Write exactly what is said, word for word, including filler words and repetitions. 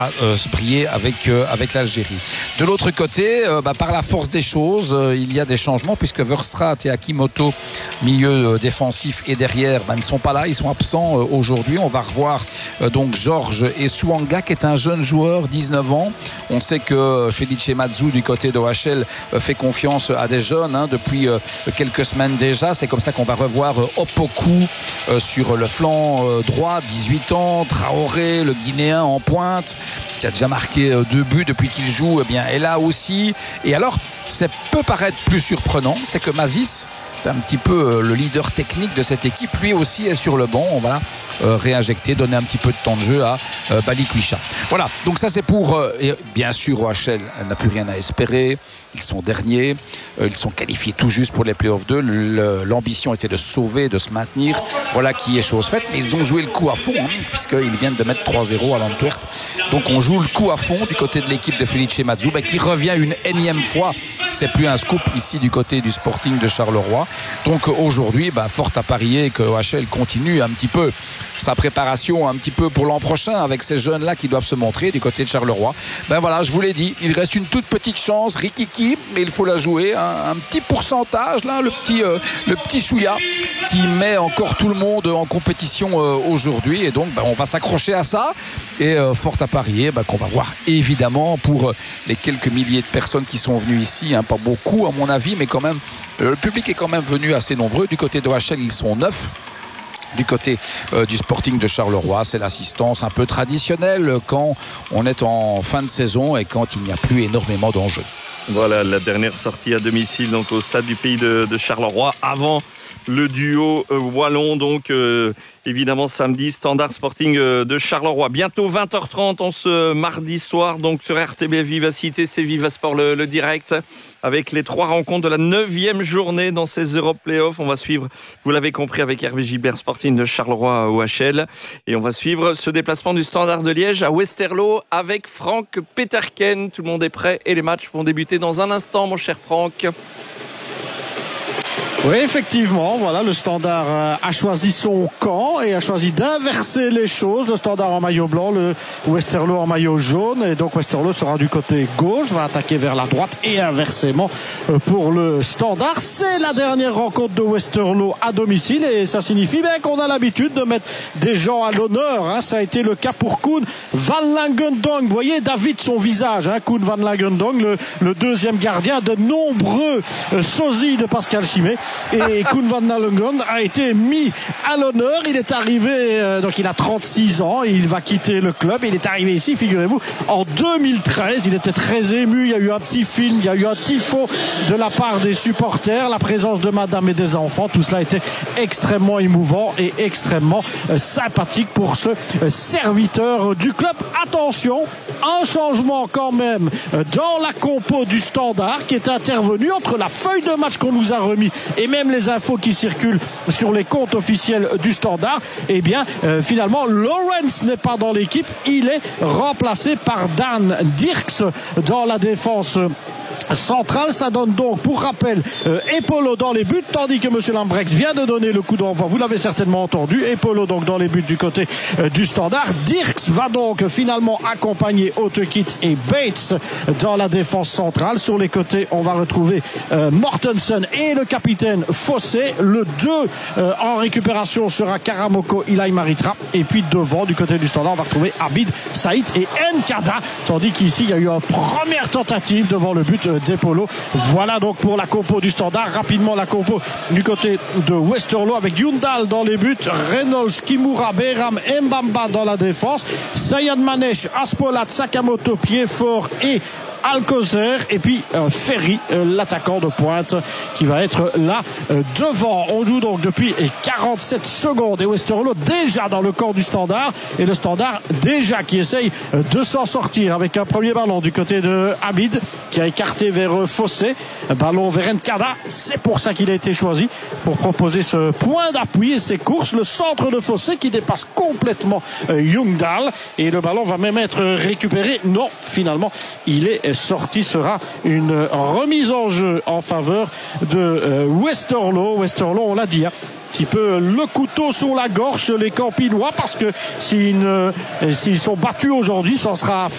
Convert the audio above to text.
Euh, se briller avec, euh, avec l'Algérie. De l'autre côté, euh, bah, par la force des choses, euh, il y a des changements puisque Verstraat et Akimoto, milieu euh, défensif et derrière, bah, ne sont pas là, ils sont absents euh, aujourd'hui. On va revoir euh, donc Georges et Souanga qui est un jeune joueur, dix-neuf ans. On sait que Felice Mazzu du côté de O H L euh, fait confiance à des jeunes hein, depuis euh, quelques semaines déjà. C'est comme ça qu'on va revoir euh, Opoku euh, sur le flanc euh, droit, dix-huit ans, Traoré, le Guinéen en pointe, qui a déjà marqué deux buts depuis qu'il joue, eh bien, est là aussi. Et alors, ça peut paraître plus surprenant, c'est que Mazis, un petit peu le leader technique de cette équipe, lui aussi est sur le banc. On va euh, réinjecter, donner un petit peu de temps de jeu à euh, Balikwisha. Voilà, donc ça c'est pour euh, et bien sûr O H L n'a plus rien à espérer, ils sont derniers, euh, ils sont qualifiés tout juste pour les playoffs deux. Le, l'ambition était de sauver, de se maintenir, voilà qui est chose faite, mais ils ont joué le coup à fond hein, puisqu'ils viennent de mettre trois zéro à l'Antwerp. Donc on joue le coup à fond du côté de l'équipe de Felice Mazzu bah, qui revient une énième fois. C'est plus un scoop ici du côté du Sporting de Charleroi. Donc aujourd'hui, bah, fort à parier que O H L continue un petit peu sa préparation un petit peu pour l'an prochain avec ces jeunes-là qui doivent se montrer du côté de Charleroi. Ben voilà, je vous l'ai dit, il reste une toute petite chance, rikiki, mais il faut la jouer. Un, un petit pourcentage, là, le petit, euh, le petit Souya qui met encore tout le monde en compétition euh, aujourd'hui. Et donc, ben, on va s'accrocher à ça. Et euh, fort à parier ben, qu'on va voir évidemment pour les quelques milliers de personnes qui sont venues ici. Hein, pas beaucoup à mon avis, mais quand même, le public est quand même venu assez nombreux. Du côté de O H L, ils sont neuf. Du côté euh, du Sporting de Charleroi, c'est l'assistance un peu traditionnelle quand on est en fin de saison et quand il n'y a plus énormément d'enjeux. Voilà la dernière sortie à domicile donc au stade du pays de, de Charleroi avant le duo euh, wallon donc euh, évidemment samedi Standard Sporting euh, de Charleroi. Bientôt vingt heures trente en ce mardi soir donc sur R T B F Vivacité, c'est Vivasport le, le direct avec les trois rencontres de la neuvième journée dans ces Europe Playoffs. On va suivre, vous l'avez compris, avec Hervé Gilbert, Sporting de Charleroi à O H L. Et on va suivre ce déplacement du Standard de Liège à Westerlo avec Franck Peterken. Tout le monde est prêt et les matchs vont débuter dans un instant, mon cher Franck. Oui, effectivement, voilà, le Standard a choisi son camp et a choisi d'inverser les choses. Le Standard en maillot blanc, le Westerlo en maillot jaune. Et donc Westerlo sera du côté gauche, va attaquer vers la droite et inversement pour le Standard. C'est la dernière rencontre de Westerlo à domicile et ça signifie bien qu'on a l'habitude de mettre des gens à l'honneur. Hein. Ça a été le cas pour Koen Van Langendonk. Vous voyez, David, son visage, hein, Koen Van Langendonk, le, le deuxième gardien de nombreux euh, sosies de Pascal Chimay. Et Koen Van Langendonk a été mis à l'honneur. Il est arrivé, euh, donc il a trente-six ans, il va quitter le club. Il est arrivé ici, figurez-vous, en deux mille treize. Il était très ému. Il y a eu un petit film, il y a eu un tifo de la part des supporters, la présence de madame et des enfants. Tout cela était extrêmement émouvant et extrêmement euh, sympathique pour ce euh, serviteur du club. Attention, un changement quand même euh, dans la compo du Standard qui est intervenu entre la feuille de match qu'on nous a remis et même les infos qui circulent sur les comptes officiels du Standard. Eh bien, euh, finalement, Lawrence n'est pas dans l'équipe. Il est remplacé par Dan Dirks dans la défense centrale. Ça donne donc, pour rappel, euh, Epolo dans les buts, tandis que M. Lambrex vient de donner le coup d'envoi. Vous l'avez certainement entendu. Epolo donc dans les buts du côté euh, du Standard. Dirks va donc finalement accompagner Otekit et Bates dans la défense centrale. Sur les côtés, on va retrouver euh, Mortensen et le capitaine Fossé. Le deux euh, en récupération sera Karamoko Ilay Maritra. Et puis devant, du côté du Standard, on va retrouver Abid Saïd et Nkada. Tandis qu'ici, il y a eu une première tentative devant le but d'Epolo. Voilà donc pour la compo du Standard. Rapidement la compo du côté de Westerlo avec Yundal dans les buts, Reynolds, Kimura, Behram, Mbamba dans la défense, Sayad Manesh, Aspolat, Sakamoto, Piedfort et Alcocer, et puis euh, Ferry, euh, l'attaquant de pointe qui va être là euh, devant. On joue donc depuis quarante-sept secondes et Westerlo déjà dans le camp du Standard, et le Standard déjà qui essaye euh, de s'en sortir avec un premier ballon du côté de Abid qui a écarté vers euh, Fossé, ballon vers Nkada. C'est pour ça qu'il a été choisi, pour proposer ce point d'appui et ses courses. Le centre de Fossé qui dépasse complètement euh, Yungdal, et le ballon va même être récupéré. Non, finalement il est sortie sera une remise en jeu en faveur de euh, Westerlo. Westerlo, on l'a dit, hein, un petit peu le couteau sur la gorge les Campinois, parce que s'ils, ne, s'ils sont battus aujourd'hui, ça sera